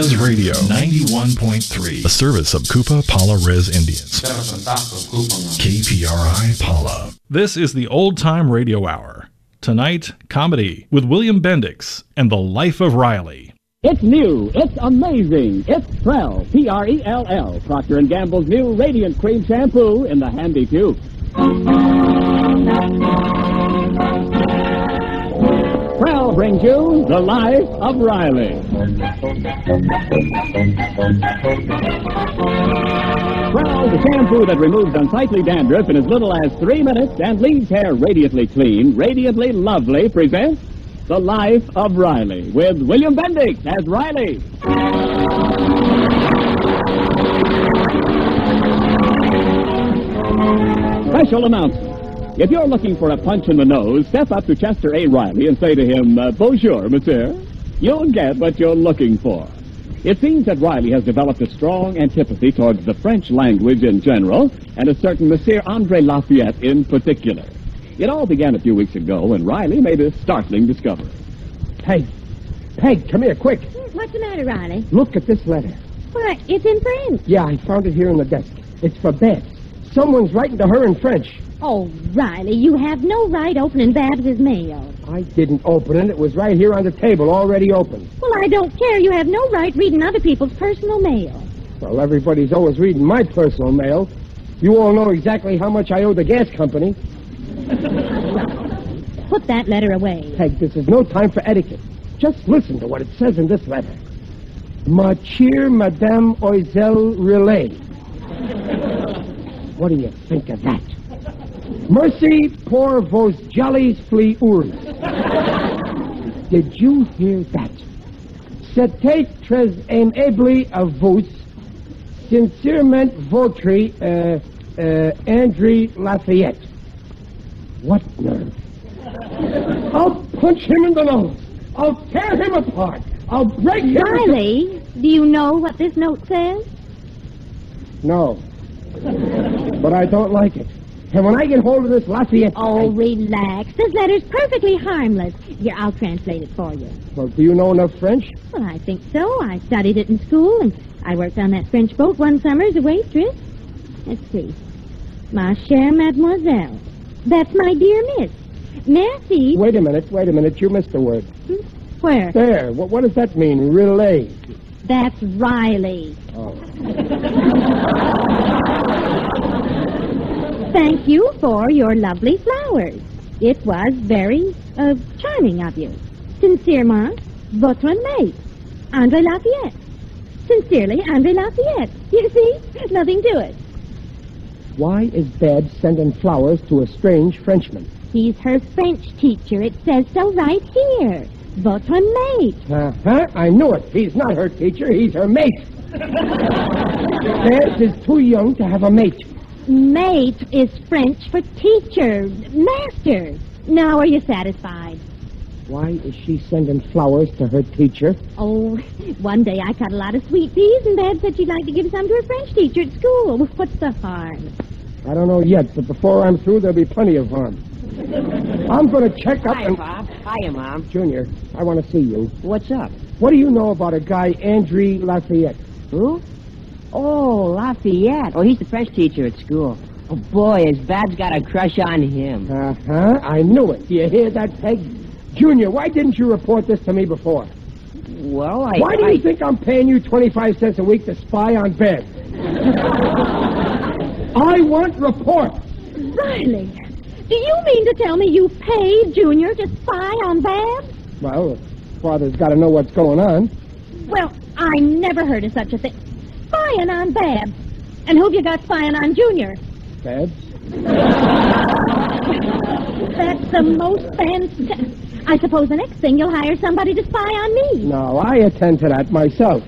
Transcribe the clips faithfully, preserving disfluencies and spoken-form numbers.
Res Radio ninety-one point three, a service of Kupa Pala Res Indians. K P R I Pala. This is the Old Time Radio Hour. Tonight, comedy with William Bendix and The Life of Riley. It's new, it's amazing, it's Prell, P R E L L, Procter and Gamble's new Radiant Cream Shampoo in the handy tube. Prell brings you The Life of Riley. Prell, the shampoo that removes unsightly dandruff in as little as three minutes and leaves hair radiantly clean, radiantly lovely, presents The Life of Riley with William Bendix as Riley. Special announcement. If you're looking for a punch in the nose, step up to Chester A. Riley and say to him, uh, bonjour, monsieur. You'll get what you're looking for. It seems that Riley has developed a strong antipathy towards the French language in general and a certain Monsieur André Lafayette in particular. It all began a few weeks ago when Riley made a startling discovery. Peg, Peg, come here, quick. What's the matter, Riley? Look at this letter. Why, it's in French. Yeah, I found it here in the desk. It's for Babs. Someone's writing to her in French. Oh, Riley, you have no right opening Babs's mail. I didn't open it. It was right here on the table, already open. Well, I don't care. You have no right reading other people's personal mail. Well, everybody's always reading my personal mail. You all know exactly how much I owe the gas company. Put that letter away. Peg, this is no time for etiquette. Just listen to what it says in this letter. Ma chère Madame Oiselle Relay. What do you think of that? Merci pour vos jollies fleurs. Did you hear that? C'était très aimable à vous. Sincèrement votre uh, uh, André Lafayette. What nerve? I'll punch him in the nose. I'll tear him apart. I'll break him. Riley, do you know what this note says? No. But I don't like it. And when I get hold of this Lafayette... Oh, I... relax. This letter's perfectly harmless. Here, I'll translate it for you. Well, do you know enough French? Well, I think so. I studied it in school, and I worked on that French boat one summer as a waitress. Let's see. Ma chère mademoiselle. That's my dear miss. Merci. Wait a minute, wait a minute. You missed a word. Hmm? Where? There. What, what does that mean? Relay. That's Riley. Oh. Thank you for your lovely flowers. It was very uh, charming of you. Sincerement, votre mate, André Lafayette. Sincerely, André Lafayette. You see? Nothing to it. Why is Babs sending flowers to a strange Frenchman? He's her French teacher. It says so right here. Votre mate. Uh-huh. I knew it. He's not her teacher. He's her mate. Babs is too young to have a mate. Mate is French for teacher, master. Now, are you satisfied? Why is she sending flowers to her teacher? Oh, one day I cut a lot of sweet peas, and Dad said she'd like to give some to her French teacher at school. What's the harm? I don't know yet, but before I'm through, there'll be plenty of harm. I'm going to check up Hi, and... Bob. Hiya, Mom. Junior, I want to see you. What's up? What do you know about a guy, André Lafayette? Who? Oh, Lafayette. Oh, he's the French teacher at school. Oh, boy, has Babs got a crush on him. Uh-huh. I knew it. Do you hear that, Peg? Junior, why didn't you report this to me before? Well, I... Why do I... you think I'm paying you twenty-five cents a week to spy on Babs? I want reports. Riley, do you mean to tell me you paid Junior to spy on Babs? Well, Father's got to know what's going on. Well, I never heard of such a thing. Spying on Babs. And who've you got spying on Junior? Babs? That's the most fantastic... I suppose the next thing you'll hire somebody to spy on me. No, I attend to that myself.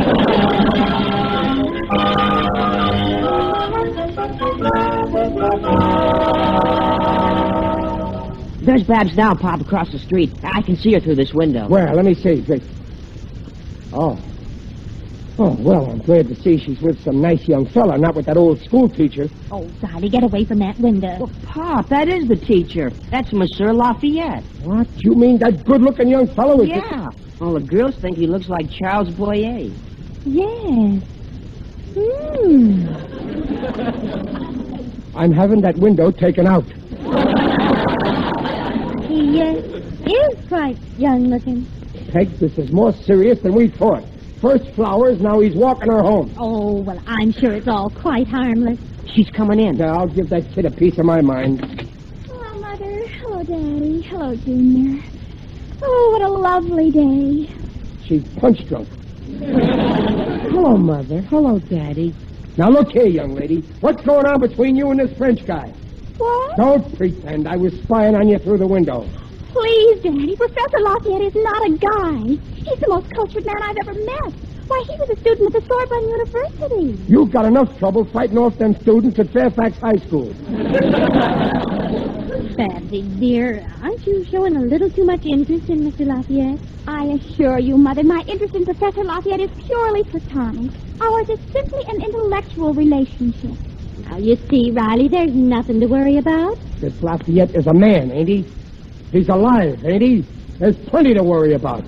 There's Babs now, Pop, across the street. I can see her through this window. Where? Let me see. Oh. Oh, well, I'm glad to see she's with some nice young fella, not with that old school teacher. Oh, Riley, get away from that window. Well, Pop, that is the teacher. That's Monsieur Lafayette. What? You mean that good-looking young fellow is... Yeah. All the girls think he looks like Charles Boyer. Yes. Hmm. I'm having that window taken out. He uh, is quite young-looking. Peg, this is more serious than we thought. First flowers, now he's walking her home. Oh, well, I'm sure it's all quite harmless. She's coming in. Now, I'll give that kid a piece of my mind. Hello, Mother. Hello, Daddy. Hello, Junior. Oh, what a lovely day. She's punch drunk. Hello, Mother. Hello, Daddy. Now, look here, young lady. What's going on between you and this French guy? What? Don't pretend I was spying on you through the window. Please, Daddy. Professor Lafayette is not a guy. He's the most cultured man I've ever met. Why, he was a student at the Sorbonne University. You've got enough trouble fighting off them students at Fairfax High School. Babsy, dear, aren't you showing a little too much interest in Mister Lafayette? I assure you, Mother, my interest in Professor Lafayette is purely platonic. Ours is simply an intellectual relationship. Now, you see, Riley, there's nothing to worry about. This Lafayette is a man, ain't he? He's alive, ain't he? There's plenty to worry about.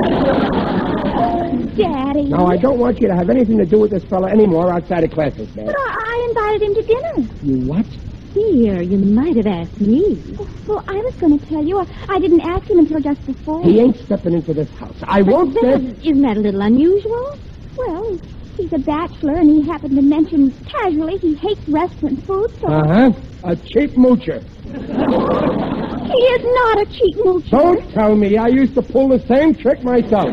Daddy. Now, I don't want you to have anything to do with this fella anymore outside of classes, Dad. But I, I invited him to dinner. You what? Dear, you might have asked me. Well, I was going to tell you. I, I didn't ask him until just before. He ain't stepping into this house. I won't But stand... that- Isn't that a little unusual? Well, he's a bachelor, and he happened to mention casually he hates restaurant food, so... Uh-huh. A cheap moocher. He is not a cheap moocher. Don't tell me. I used to pull the same trick myself.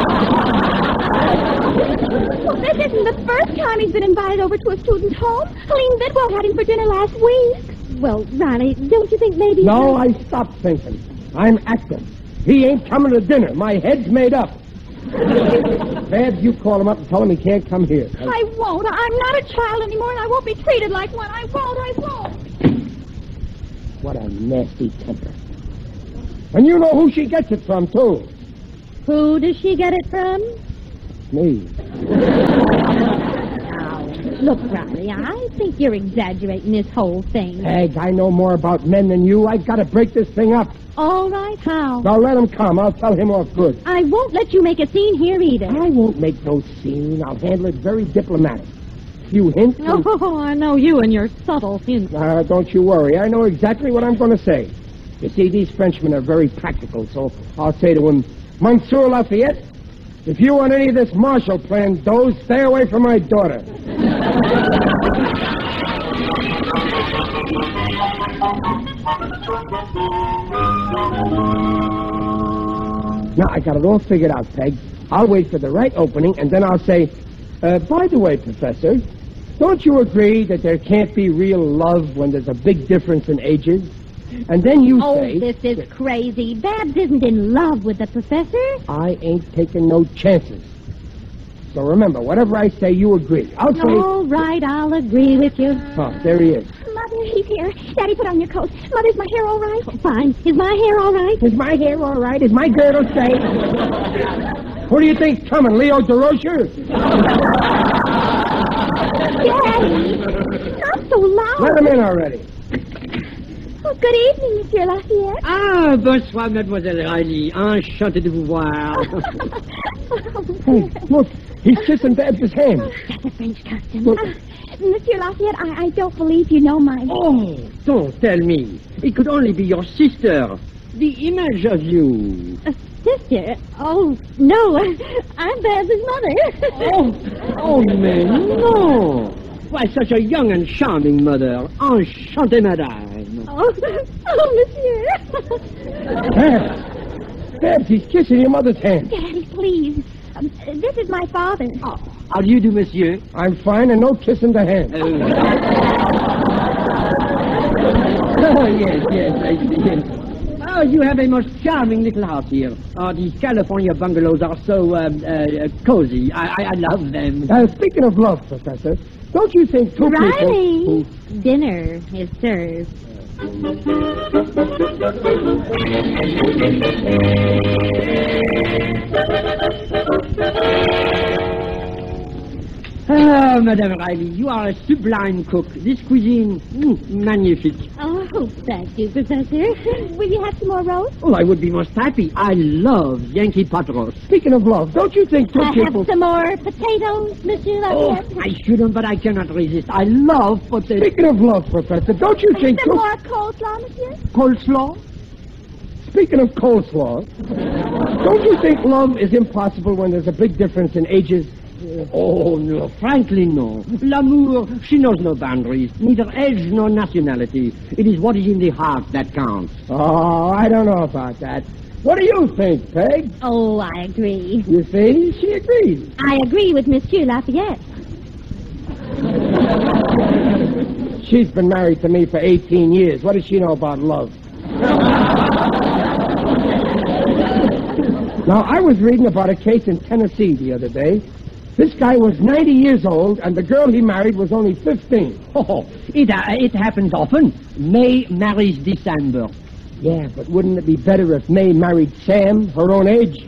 Well, this isn't the first time he's been invited over to a student's home. Helene Bidwell had him for dinner last week. Well, Riley, don't you think maybe... No, I stopped thinking. I'm acting. He ain't coming to dinner. My head's made up. Babs, you call him up and tell him he can't come here. I won't. I'm not a child anymore, and I won't be treated like one. I won't. I won't. What a nasty temper. And you know who she gets it from, too. Who does she get it from? Me. Now, look, Riley, I think you're exaggerating this whole thing. Peg, I know more about men than you. I've got to break this thing up. All right, how? Now let him come. I'll tell him off good. I won't let you make a scene here either. I won't make no scene. I'll handle it very diplomatic. Few hints. and- Oh, I know you and your subtle hints. Uh, don't you worry. I know exactly what I'm going to say. You see, these Frenchmen are very practical, so I'll say to him, Monsieur Lafayette, if you want any of this Marshall Plan dough, stay away from my daughter. Now, I got it all figured out, Peg. I'll wait for the right opening, and then I'll say, uh, by the way, Professor, don't you agree that there can't be real love when there's a big difference in ages? And then you Oh, say... this is crazy. Babs isn't in love with the professor. I ain't taking no chances. So remember, whatever I say, you agree. I'll say... All right, I'll agree with you. Oh, there he is. Mother, he's here. Daddy, put on your coat. Mother, is my hair all right? Fine. Is my hair all right? Is my hair all right? Is my girdle safe? Who do you think's coming, Leo DeRocher? Daddy, not so loud. Let him in already. Oh, good evening, Monsieur Lafayette. Ah, bonsoir, mademoiselle Riley. Enchanté de vous voir. Hey, look, he's kissing Babs' hand. That's a French custom. Look. Uh, Monsieur Lafayette, I, I don't believe you know my... Oh, don't tell me. It could only be your sister. The image of you. Uh, sister? Oh, no. I'm Babs' mother. Oh, oh, mais no. Why, such a young and charming mother. Enchanté, madame. Oh, oh, Monsieur. Babs. Babs, he's kissing your mother's hand. Daddy, please. Um, this is my father. Oh, how do you do, monsieur? I'm fine, and no kissing the hand. Oh, oh yes, yes, I see. Yes. Oh, you have a most charming little house here. Oh, these California bungalows are so um, uh, cozy. I, I, I love them. Uh, speaking of love, Professor, don't you think two Riley, people... dinner is served. Ah, Madame Riley, you are a sublime cook. This cuisine, mm, magnifique. Oh, Oh, thank you, Professor. Will you have some more roast? Oh, I would be most happy. I love Yankee pot roast. Speaking of love, don't you think two I people... have some more potatoes, Monsieur Oh, Lafayette. I shouldn't, but I cannot resist. I love potatoes. Speaking of love, Professor, don't you think... Some two- more coleslaw, Monsieur? Coleslaw? Speaking of coleslaw, don't you think love is impossible when there's a big difference in ages? Oh, no, frankly, no. L'amour, she knows no boundaries, neither age nor nationality. It is what is in the heart that counts. Oh, I don't know about that. What do you think, Peg? Oh, I agree. You see, she agrees. I agree with Monsieur Lafayette. She's been married to me for eighteen years. What does she know about love? Now, I was reading about a case in Tennessee the other day. This guy was ninety years old, and the girl he married was only fifteen. Oh, it, uh, it happens often. May marries December. Yeah, but wouldn't it be better if May married Sam, her own age?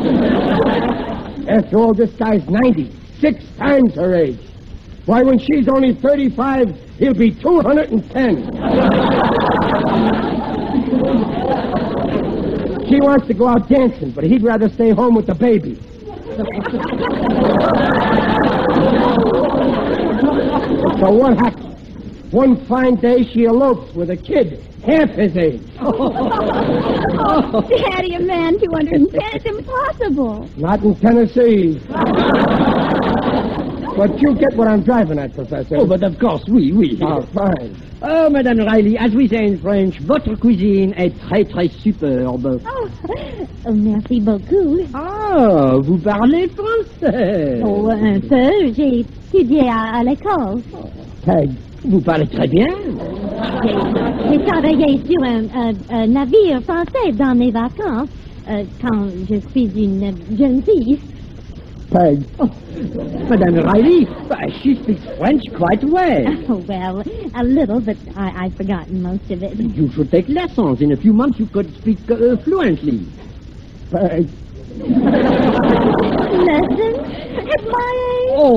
After all, this guy's ninety, six times her age. Why, when she's only thirty-five, he'll be two hundred ten. She wants to go out dancing, but he'd rather stay home with the baby. So what happened? One fine day, she elopes with a kid half his age. Oh, Daddy, a man two hundred ten is impossible. Not in Tennessee. But you get what I'm driving at, Professor. Oh, but of course, oui, oui. Oh, fine. Oh, Madame Riley, as we say in French, votre cuisine est très, très superbe. Oh, oh merci beaucoup. Ah, vous parlez français. Oh, un peu. J'ai étudié à, à l'école. Peg, Vous parlez très bien. J'ai j'ai travaillé sur un, un- un navire français dans mes vacances euh, quand je suis une jeune fille. Peg. Oh, Madame Riley, uh, she speaks French quite well. Oh, well, a little, but I, I've forgotten most of it. You should take lessons. In a few months, you could speak uh, fluently. Peg. Lessons? At my age? Oh,